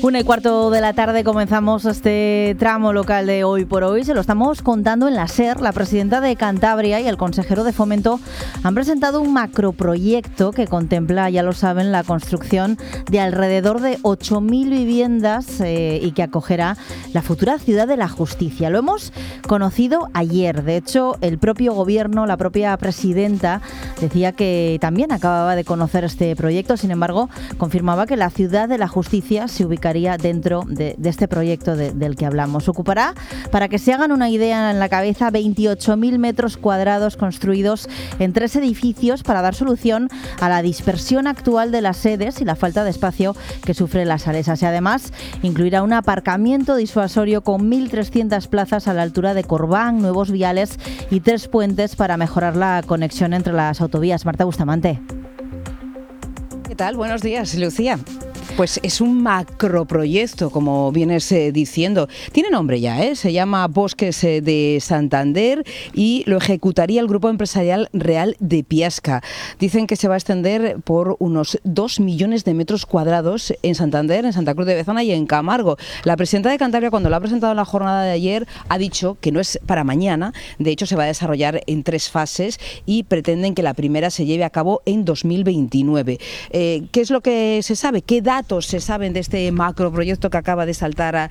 1:15 de la tarde comenzamos este tramo local de Hoy por Hoy. Se lo estamos contando en la SER. La presidenta de Cantabria y el consejero de Fomento han presentado un macroproyecto que contempla, ya lo saben, la construcción de alrededor de 8.000 viviendas y que acogerá la futura Ciudad de la Justicia. Lo hemos conocido ayer. De hecho, el propio gobierno, la propia presidenta, decía que también acababa de conocer este proyecto. Sin embargo, confirmaba que la Ciudad de la Justicia se ubicaría dentro de este proyecto del que hablamos. Ocupará, para que se hagan una idea en la cabeza, 28.000 metros cuadrados construidos en 3 edificios para dar solución a la dispersión actual de las sedes y la falta de espacio que sufren las Salesas. Y además incluirá un aparcamiento disuasorio con 1.300 plazas a la altura de Corbán, nuevos viales y 3 puentes para mejorar la conexión entre las autovías. Marta Bustamante. ¿Qué tal? Buenos días, Lucía. Pues es un macroproyecto, como vienes diciendo. Tiene nombre ya, se llama Bosques de Santander y lo ejecutaría el Grupo Empresarial Real de Piasca. Dicen que se va a extender por unos 2 millones de metros cuadrados en Santander, en Santa Cruz de Bezana y en Camargo. La presidenta de Cantabria, cuando lo ha presentado en la jornada de ayer, ha dicho que no es para mañana. De hecho, se va a desarrollar en 3 fases y pretenden que la primera se lleve a cabo en 2029. ¿Qué es lo que se sabe? ¿Qué datos se saben de este macroproyecto que acaba de saltar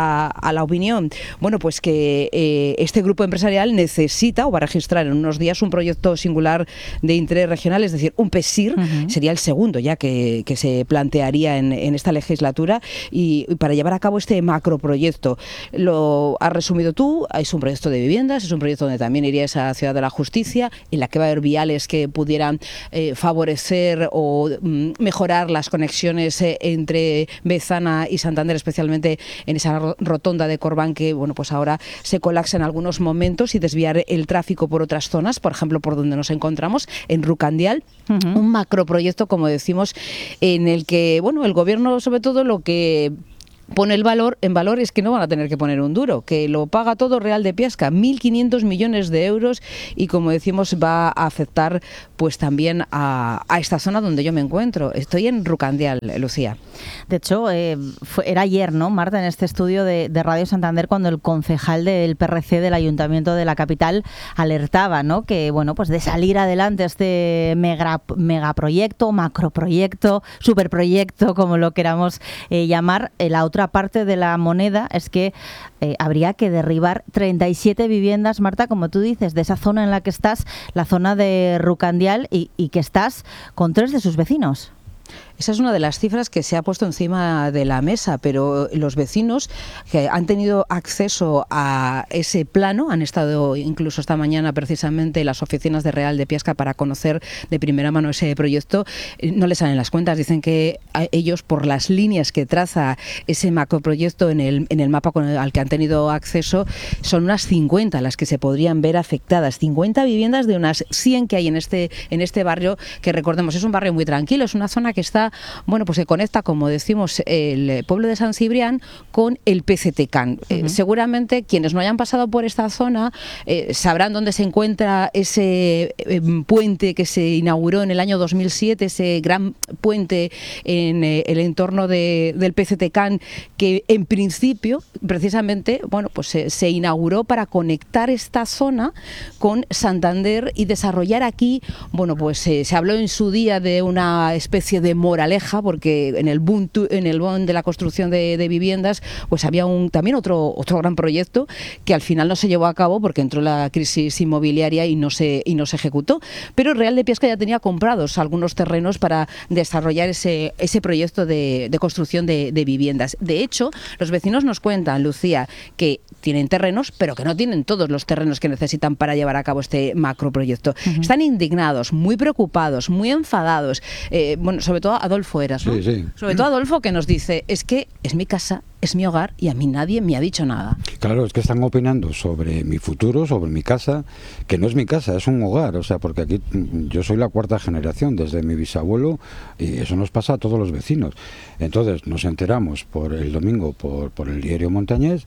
a la opinión? Bueno, pues que este grupo empresarial necesita o va a registrar en unos días un proyecto singular de interés regional, es decir, un PESIR. Sería el segundo ya que se plantearía en esta legislatura y para llevar a cabo este macroproyecto. Lo has resumido tú, es un proyecto de viviendas, es un proyecto donde también iría esa Ciudad de la Justicia, en la que va a haber viales que pudieran favorecer o mejorar las conexiones entre Bezana y Santander, especialmente en esa rotonda de Corbán que, bueno, pues ahora se colapsa en algunos momentos, y desviar el tráfico por otras zonas, por ejemplo, por donde nos encontramos, en Rucandial. Un macroproyecto, como decimos, en el que, bueno, el gobierno, sobre todo, lo que pone en valor es que no van a tener que poner un duro, que lo paga todo Real de Piasca, 1.500 millones de euros, y como decimos va a afectar pues también a esta zona donde yo me encuentro. Estoy en Rucandial, Lucía. De hecho, era ayer, ¿no, Marta, en este estudio de Radio Santander, cuando el concejal del PRC del Ayuntamiento de la capital alertaba, ¿no?, que, bueno, pues de salir adelante este megaproyecto, macroproyecto, superproyecto, como lo queramos llamar, la otra parte de la moneda es que habría que derribar 37 viviendas, Marta, como tú dices, de esa zona en la que estás, la zona de Rucandial, y que estás con 3 de sus vecinos. Esa es una de las cifras que se ha puesto encima de la mesa, pero los vecinos que han tenido acceso a ese plano, han estado incluso esta mañana precisamente en las oficinas de Real de Piasca para conocer de primera mano ese proyecto, no les salen las cuentas. Dicen que ellos, por las líneas que traza ese macroproyecto en el mapa al que han tenido acceso, son unas 50 las que se podrían ver afectadas. 50 viviendas de unas 100 que hay en este barrio, que recordemos es un barrio muy tranquilo, es una zona que está, bueno, pues se conecta, como decimos, el pueblo de San Cibrián con el PCTCAN. Seguramente quienes no hayan pasado por esta zona sabrán dónde se encuentra ese puente que se inauguró en el año 2007, ese gran puente en el entorno del PCTCAN, que en principio, precisamente, bueno, pues se inauguró para conectar esta zona con Santander y desarrollar aquí, bueno, pues se habló en su día de una especie de moraleja, porque en el boom de la construcción de viviendas, pues había también otro gran proyecto que al final no se llevó a cabo porque entró la crisis inmobiliaria y no se ejecutó. Pero Real de Piasca ya tenía comprados algunos terrenos para desarrollar ese proyecto de construcción de viviendas. De hecho, los vecinos nos cuentan, Lucía, que tienen terrenos, pero que no tienen todos los terrenos que necesitan para llevar a cabo este macroproyecto. Están indignados, muy preocupados, muy enfadados. Bueno, sobre todo Adolfo eras, ¿no? Sí. Sobre todo Adolfo, que nos dice, es que es mi casa, es mi hogar y a mí nadie me ha dicho nada. Claro, es que están opinando sobre mi futuro, sobre mi casa, que no es mi casa, es un hogar. O sea, porque aquí yo soy la 4ª generación desde mi bisabuelo, y eso nos pasa a todos los vecinos. Entonces nos enteramos por el domingo por el diario Montañés.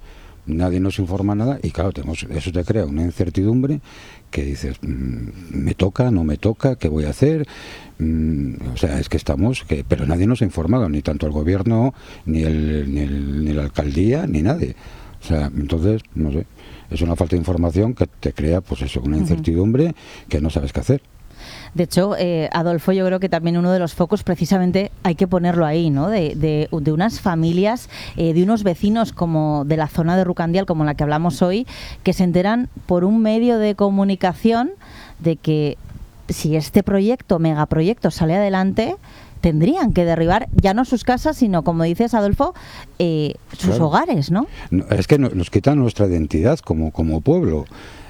nadie nos informa nada y claro, eso te crea una incertidumbre que dices, me toca, no me toca, ¿qué voy a hacer? O sea, es que pero nadie nos ha informado, ni tanto el gobierno, ni la alcaldía, ni nadie. O sea, entonces, no sé, es una falta de información que te crea, pues eso, una incertidumbre que no sabes qué hacer. De hecho, Adolfo, yo creo que también uno de los focos precisamente hay que ponerlo ahí, ¿no? De unas familias, de unos vecinos como de la zona de Rucandial, como la que hablamos hoy, que se enteran por un medio de comunicación de que si este megaproyecto sale adelante, tendrían que derribar ya no sus casas, sino, como dices, Adolfo, sus hogares, ¿no? Es que nos quitan nuestra identidad como pueblo.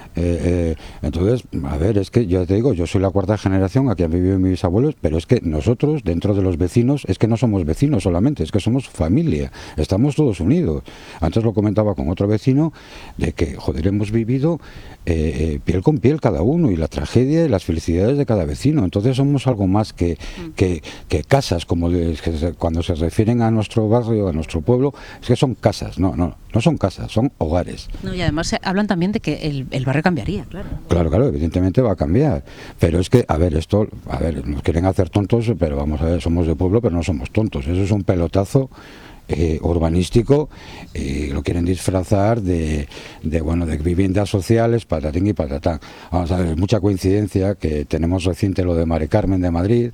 Entonces, a ver, es que yo te digo, yo soy la cuarta generación, aquí han vivido mis bisabuelos, pero es que nosotros, dentro de los vecinos, es que no somos vecinos solamente, es que somos familia, estamos todos unidos. Antes lo comentaba con otro vecino, de que, joder, hemos vivido piel con piel cada uno, y la tragedia y las felicidades de cada vecino. Entonces somos algo más que casas, como cuando se refieren a nuestro barrio, a nuestro pueblo, es que son casas, no son casas, son hogares. No, y además hablan también de que el barrio cambiaría, claro. Claro, evidentemente va a cambiar. Pero es que, nos quieren hacer tontos, pero vamos a ver, somos de pueblo, pero no somos tontos. Eso es un pelotazo urbanístico, lo quieren disfrazar de viviendas sociales, patatín y patatán. Vamos a ver, es mucha coincidencia que tenemos reciente lo de Mare Carmen de Madrid,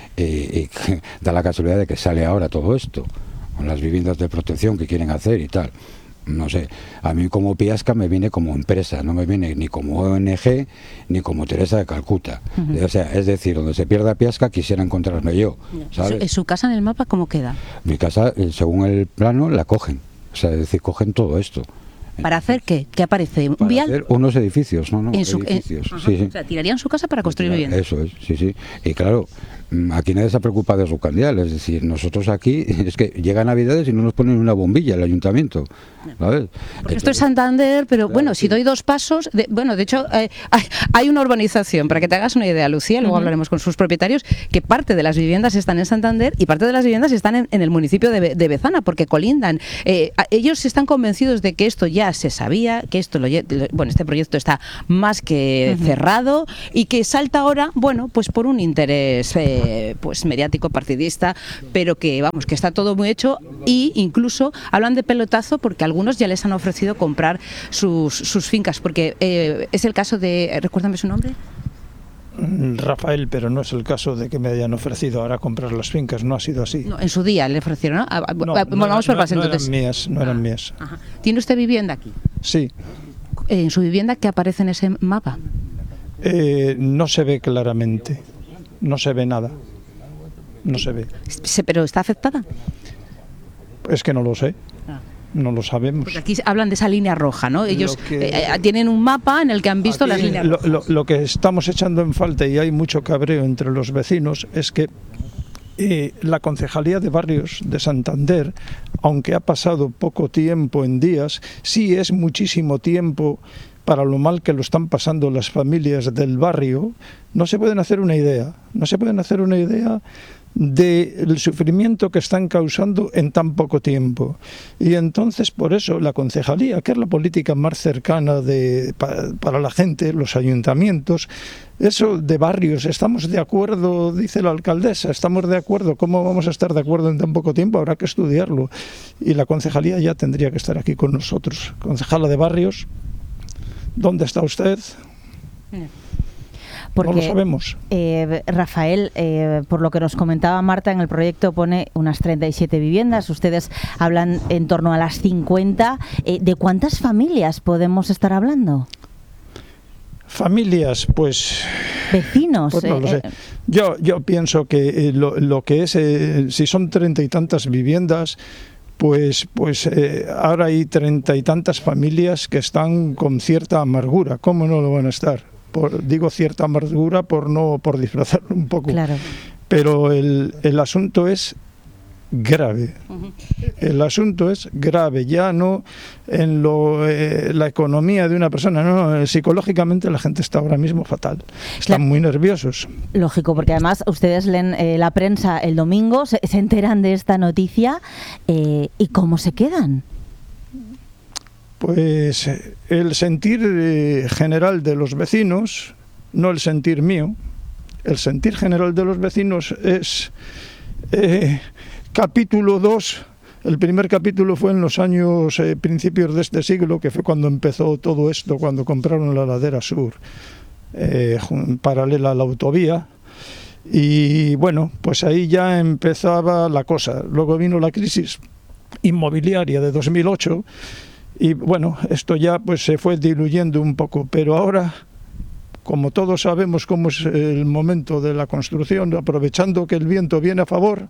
y da la casualidad de que sale ahora todo esto, con las viviendas de protección que quieren hacer y tal. No sé, a mí como Piasca me viene como empresa, no me viene ni como ONG ni como Teresa de Calcuta. O sea, es decir, donde se pierda Piasca quisiera encontrarme yo, ¿sabes? ¿Su casa en el mapa cómo queda? Mi casa, según el plano, la cogen. O sea, es decir, cogen todo esto. ¿Para hacer qué? ¿Qué aparece? ¿Un vial? Para hacer unos edificios, edificios. Sí. O sea, tirarían su casa para construir viviendas. Eso es, sí. Y claro, aquí nadie se preocupa de Rucandial, es decir, nosotros aquí, es que llega Navidades y no nos ponen una bombilla el ayuntamiento, ¿sabes? Porque esto es Santander, pero claro, bueno, si doy dos pasos, de hecho, hay una urbanización, para que te hagas una idea, Lucía, luego hablaremos con sus propietarios, que parte de las viviendas están en Santander y parte de las viviendas están en el municipio de Bezana, porque colindan. Ellos están convencidos de que esto ya se sabía, que este proyecto está más que cerrado y que salta ahora, pues por un interés mediático, partidista, pero que está todo muy hecho, y incluso hablan de pelotazo porque algunos ya les han ofrecido comprar sus fincas, porque es el caso de, recuérdame su nombre. Rafael, pero no es el caso de que me hayan ofrecido ahora comprar las fincas, no ha sido así. No, en su día le ofrecieron, ¿no? Vamos por paso, entonces. No eran mías. Ajá. ¿Tiene usted vivienda aquí? Sí. ¿En su vivienda qué aparece en ese mapa? No se ve claramente, no se ve nada, no se ve. ¿Pero está afectada? Es que no lo sé. No lo sabemos. Porque aquí hablan de esa línea roja, ¿no? Ellos tienen un mapa en el que han visto las líneas rojas. Lo que estamos echando en falta, y hay mucho cabreo entre los vecinos, es que la Concejalía de Barrios de Santander, aunque ha pasado poco tiempo en días, sí es muchísimo tiempo para lo mal que lo están pasando las familias del barrio. No se pueden hacer una idea del sufrimiento que están causando en tan poco tiempo. Y entonces, por eso, la concejalía, que es la política más cercana para la gente, los ayuntamientos, eso de barrios, estamos de acuerdo, dice la alcaldesa, estamos de acuerdo. ¿Cómo vamos a estar de acuerdo en tan poco tiempo? Habrá que estudiarlo. Y la concejalía ya tendría que estar aquí con nosotros. Concejala de Barrios, ¿dónde está usted? Porque, no lo sabemos. Rafael, por lo que nos comentaba Marta, en el proyecto pone unas 37 viviendas, ustedes hablan en torno a las 50. ¿De cuántas familias podemos estar hablando? Familias, pues... Vecinos. Pues no lo sé. Yo pienso que lo que es, si son 30 y tantas viviendas, pues ahora hay 30 y tantas familias que están con cierta amargura. ¿Cómo no lo van a estar? Digo cierta amargura por disfrazarlo un poco. Claro. Pero el asunto es grave. El asunto es grave, ya no en la economía de una persona, no, psicológicamente la gente está ahora mismo fatal. Están muy nerviosos. Lógico, porque además ustedes leen la prensa el domingo, se enteran de esta noticia, ¿y cómo se quedan? Pues el sentir general de los vecinos, no el sentir mío. El sentir general de los vecinos es capítulo 2. El primer capítulo fue en los años principios de este siglo, que fue cuando empezó todo esto, cuando compraron la ladera sur, paralela a la autovía. Y bueno, pues ahí ya empezaba la cosa. Luego vino la crisis inmobiliaria de 2008 y bueno, esto ya pues se fue diluyendo un poco, pero ahora, como todos sabemos cómo es el momento de la construcción, aprovechando que el viento viene a favor,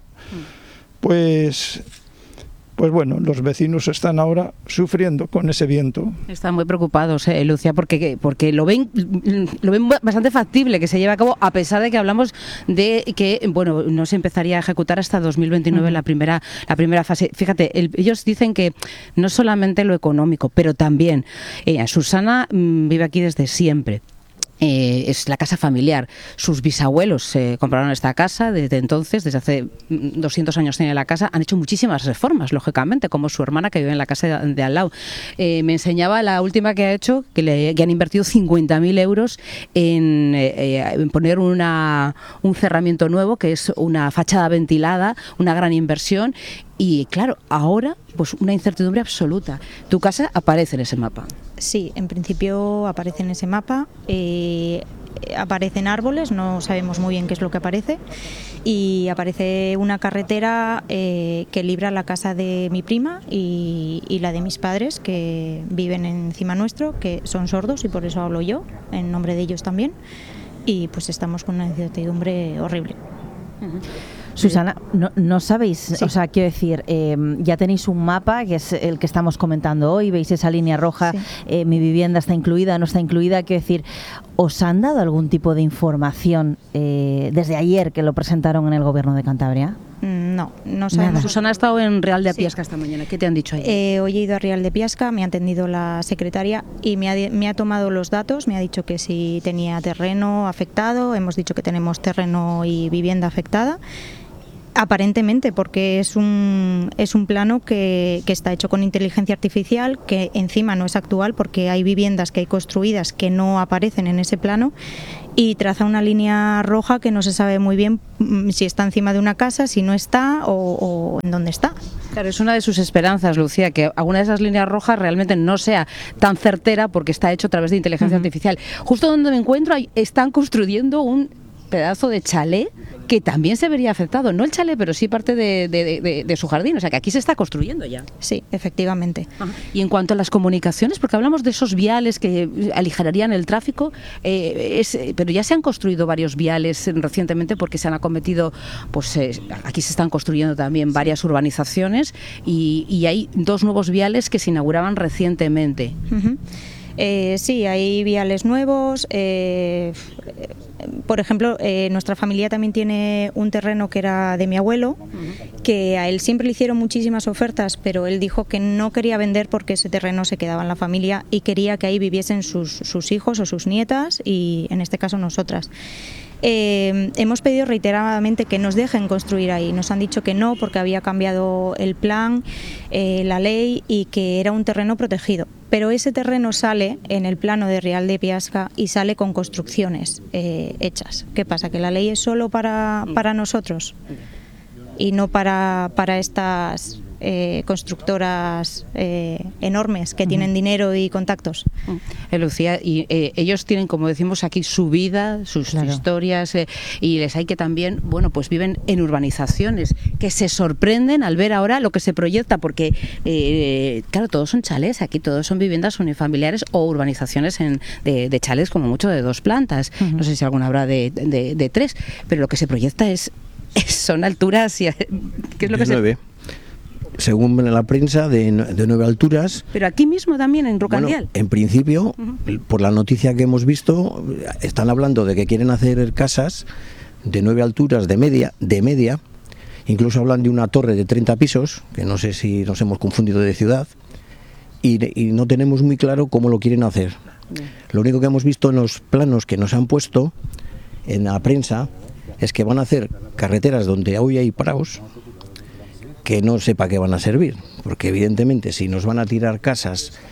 pues bueno, los vecinos están ahora sufriendo con ese viento. Están muy preocupados, Lucia, porque lo ven bastante factible que se lleve a cabo, a pesar de que hablamos de que bueno, no se empezaría a ejecutar hasta 2029 la primera fase. Fíjate, ellos dicen que no solamente lo económico, pero también Susana vive aquí desde siempre. Es la casa familiar. Sus bisabuelos compraron esta casa desde entonces, desde hace 200 años tiene la casa. Han hecho muchísimas reformas, lógicamente, como su hermana que vive en la casa de al lado. Me enseñaba la última que ha hecho, que han invertido 50.000 euros en poner un cerramiento nuevo, que es una fachada ventilada, una gran inversión. Y claro, ahora pues una incertidumbre absoluta. Tu casa aparece en ese mapa. Sí, en principio aparece en ese mapa. Aparecen árboles, no sabemos muy bien qué es lo que aparece. Y aparece una carretera que libra la casa de mi prima y la de mis padres, que viven encima nuestro, que son sordos y por eso hablo yo, en nombre de ellos también. Y pues estamos con una incertidumbre horrible. Susana, no sabéis, Sí. O sea, quiero decir, ya tenéis un mapa, que es el que estamos comentando hoy, veis esa línea roja, Sí. Mi vivienda está incluida, no está incluida, quiero decir, ¿os han dado algún tipo de información desde ayer que lo presentaron en el Gobierno de Cantabria? No sabemos. Nada. Susana ha estado en Real de Sí. Piasca esta mañana. ¿Qué te han dicho ahí? Hoy he ido a Real de Piasca, me ha atendido la secretaria y me ha tomado los datos, me ha dicho que si tenía terreno afectado, hemos dicho que tenemos terreno y vivienda afectada. Aparentemente, porque es un plano que está hecho con inteligencia artificial, que encima no es actual porque hay viviendas que hay construidas que no aparecen en ese plano, y traza una línea roja que no se sabe muy bien si está encima de una casa, si no está o en dónde está. Claro, es una de sus esperanzas, Lucía, que alguna de esas líneas rojas realmente no sea tan certera porque está hecho a través de inteligencia artificial. Justo donde me encuentro están construyendo un pedazo de chalet que también se vería afectado, no el chalet, pero sí parte de su jardín, o sea que aquí se está construyendo ya. Sí, efectivamente. Ajá. Y en cuanto a las comunicaciones, porque hablamos de esos viales que aligerarían el tráfico, pero ya se han construido varios viales recientemente porque se han acometido, pues aquí se están construyendo también varias urbanizaciones y hay 2 nuevos viales que se inauguraban recientemente. Uh-huh. Sí, hay viales nuevos. Por ejemplo, nuestra familia también tiene un terreno que era de mi abuelo, que a él siempre le hicieron muchísimas ofertas, pero él dijo que no quería vender porque ese terreno se quedaba en la familia y quería que ahí viviesen sus hijos o sus nietas y en este caso nosotras. Hemos pedido reiteradamente que nos dejen construir ahí. Nos han dicho que no porque había cambiado el plan, la ley y que era un terreno protegido. Pero ese terreno sale en el plano de Real de Piasca y sale con construcciones hechas. ¿Qué pasa? ¿Que la ley es solo para nosotros y no para estas constructoras enormes que tienen dinero y contactos? Lucía, y ellos tienen, como decimos aquí, su vida, sus historias, y les hay que también, bueno, pues viven en urbanizaciones que se sorprenden al ver ahora lo que se proyecta, porque claro, todos son chalés, aquí todos son viviendas unifamiliares o urbanizaciones de chalés como mucho de 2 plantas, no sé si alguna habrá de 3, pero lo que se proyecta son alturas, ¿qué es lo que 9. Según la prensa, de 9 alturas. Pero aquí mismo también, en Rocandial. Bueno, en principio, por la noticia que hemos visto, están hablando de que quieren hacer casas de 9 alturas de media. Incluso hablan de una torre de 30 pisos, que no sé si nos hemos confundido de ciudad, y no tenemos muy claro cómo lo quieren hacer. Lo único que hemos visto en los planos que nos han puesto en la prensa es que van a hacer carreteras donde hoy hay praos, que no sé para qué van a servir, porque evidentemente si nos van a tirar casas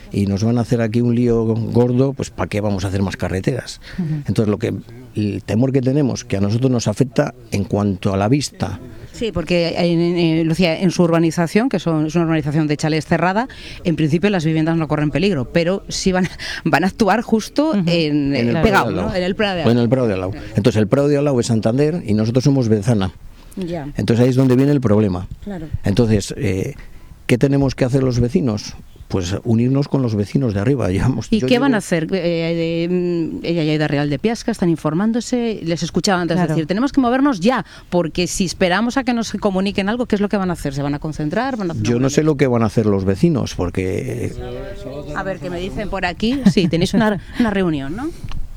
y nos van a hacer aquí un lío gordo, pues ¿para qué vamos a hacer más carreteras? Entonces el temor que tenemos, que a nosotros nos afecta en cuanto a la vista. Sí, porque Lucía, en su urbanización, que es una urbanización de chalés cerrada, en principio las viviendas no corren peligro, pero sí van a actuar justo en el pegado, ¿no? En el Prado de al lado. En el Prado de al lado. Entonces el Prado de al lado es Santander y nosotros somos Bezana. Ya. Entonces ahí es donde viene el problema. Claro. Entonces, ¿qué tenemos que hacer los vecinos? Pues unirnos con los vecinos de arriba. ¿Y qué van a hacer? Ella y Aida Real de Piasca están informándose, les escuchaba antes decir, tenemos que movernos ya, porque si esperamos a que nos comuniquen algo, ¿qué es lo que van a hacer? ¿Se van a concentrar? Yo no sé lo que van a hacer los vecinos, porque... A ver, ¿qué me dicen por aquí? Sí, tenéis una reunión, ¿no?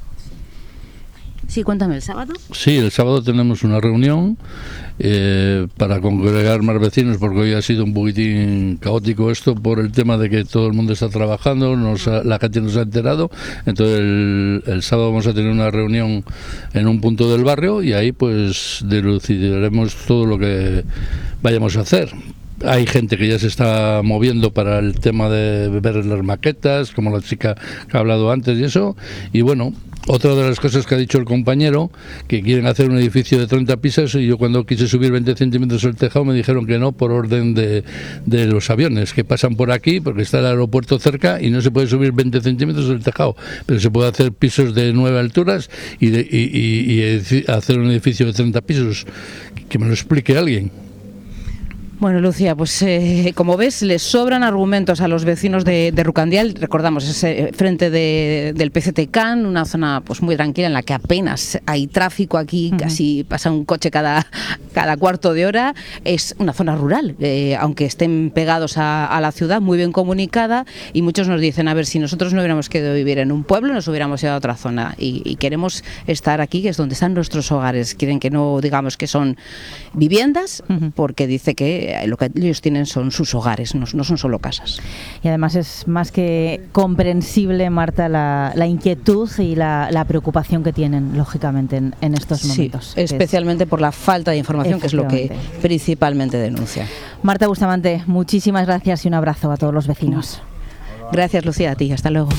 Sí, cuéntame, ¿el sábado? Sí, el sábado tenemos una reunión para congregar más vecinos, porque hoy ha sido un poquitín caótico esto por el tema de que todo el mundo está trabajando, la gente nos ha enterado. Entonces el sábado vamos a tener una reunión en un punto del barrio y ahí pues dilucidaremos todo lo que vayamos a hacer. Hay gente que ya se está moviendo para el tema de ver las maquetas, como la chica que ha hablado antes y eso. Y bueno, otra de las cosas que ha dicho el compañero, que quieren hacer un edificio de 30 pisos, y yo cuando quise subir 20 centímetros el tejado me dijeron que no, por orden de los aviones que pasan por aquí, porque está el aeropuerto cerca y no se puede subir 20 centímetros el tejado, pero se puede hacer pisos de 9 alturas y hacer un edificio de 30 pisos. Que me lo explique alguien. Bueno, Lucía, pues como ves, les sobran argumentos a los vecinos de Rucandial. Recordamos, es frente del PCT-CAN, una zona pues muy tranquila en la que apenas hay tráfico aquí, casi pasa un coche cada cuarto de hora. Es una zona rural, aunque estén pegados a la ciudad, muy bien comunicada, y muchos nos dicen, a ver, si nosotros no hubiéramos querido vivir en un pueblo, nos hubiéramos ido a otra zona, y queremos estar aquí, que es donde están nuestros hogares. Quieren que no digamos que son viviendas, porque dice que lo que ellos tienen son sus hogares, no son solo casas. Y además es más que comprensible, Marta, la inquietud y la preocupación que tienen, lógicamente, en estos momentos. Sí, especialmente por la falta de información, que es lo que principalmente denuncia. Marta Bustamante, muchísimas gracias y un abrazo a todos los vecinos. Gracias, Lucía, a ti. Hasta luego.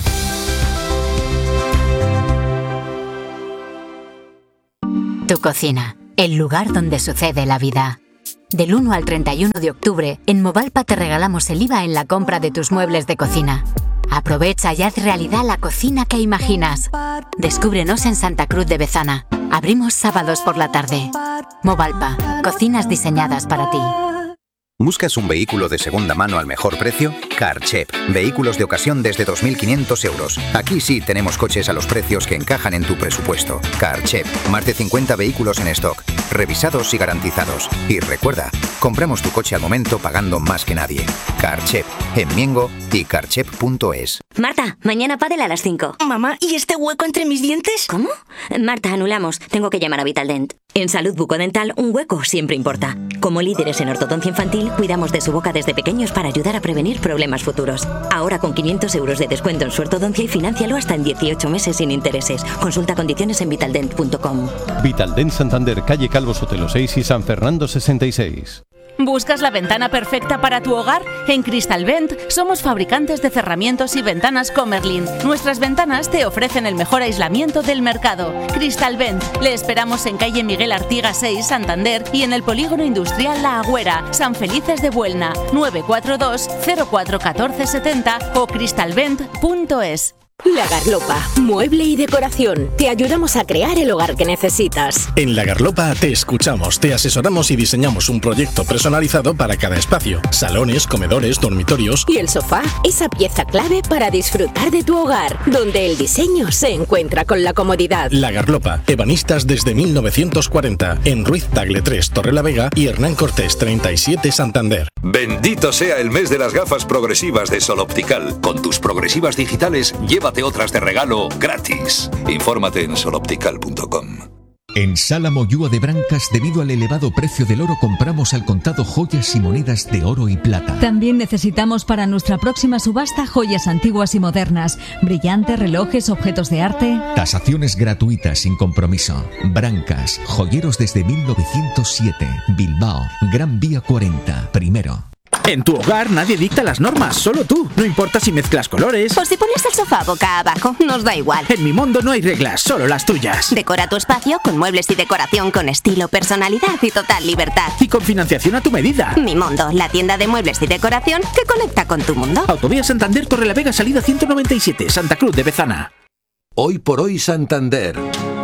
Tu cocina, el lugar donde sucede la vida. Del 1 al 31 de octubre, en Movalpa te regalamos el IVA en la compra de tus muebles de cocina. Aprovecha y haz realidad la cocina que imaginas. Descúbrenos en Santa Cruz de Bezana. Abrimos sábados por la tarde. Movalpa, cocinas diseñadas para ti. ¿Buscas un vehículo de segunda mano al mejor precio? Carchep. Vehículos de ocasión desde 2.500 euros. Aquí sí tenemos coches a los precios que encajan en tu presupuesto. Carchep. Más de 50 vehículos en stock. Revisados y garantizados. Y recuerda, compramos tu coche al momento pagando más que nadie. Carchep. En Miengo y carchep.es. Marta, mañana pádel a las 5. Mamá, ¿y este hueco entre mis dientes? ¿Cómo? Marta, anulamos. Tengo que llamar a Vitaldent. En salud bucodental, un hueco siempre importa. Como líderes en ortodoncia infantil, cuidamos de su boca desde pequeños para ayudar a prevenir problemas futuros. Ahora con 500 euros de descuento en su ortodoncia y financialo hasta en 18 meses sin intereses. Consulta condiciones en vitaldent.com. Vitaldent Santander, calle Calvo Sotelo 6 y San Fernando 66. ¿Buscas la ventana perfecta para tu hogar? En Cristalvent somos fabricantes de cerramientos y ventanas Comerlin. Nuestras ventanas te ofrecen el mejor aislamiento del mercado. Cristalvent. Le esperamos en calle Miguel Artigas 6, Santander, y en el polígono industrial La Agüera, San Felices de Buelna, 942 04 14 70 o cristalvent.es. La Garlopa, mueble y decoración. Te ayudamos a crear el hogar que necesitas. En La Garlopa te escuchamos, te asesoramos y diseñamos un proyecto personalizado para cada espacio. Salones, comedores, dormitorios. Y el sofá, esa pieza clave para disfrutar de tu hogar, donde el diseño se encuentra con la comodidad. La Garlopa, ebanistas desde 1940. En Ruiz Tagle 3, Torrelavega y Hernán Cortés 37, Santander. Bendito sea el mes de las gafas progresivas de Sol Optical. Con tus progresivas digitales, llévate otras de regalo gratis. Infórmate en soloptical.com. En Sala Moyúa de Brancas, debido al elevado precio del oro, compramos al contado joyas y monedas de oro y plata. También necesitamos para nuestra próxima subasta joyas antiguas y modernas, brillantes, relojes, objetos de arte. Tasaciones gratuitas sin compromiso. Brancas, joyeros desde 1907. Bilbao, Gran Vía 40, primero. En tu hogar nadie dicta las normas, solo tú. No importa si mezclas colores o si pones el sofá boca abajo, nos da igual. En Mimondo no hay reglas, solo las tuyas. Decora tu espacio con muebles y decoración con estilo, personalidad y total libertad. Y con financiación a tu medida. Mimondo, la tienda de muebles y decoración que conecta con tu mundo. Autovía Santander, Torrelavega, salida 197, Santa Cruz de Bezana. Hoy por hoy Santander.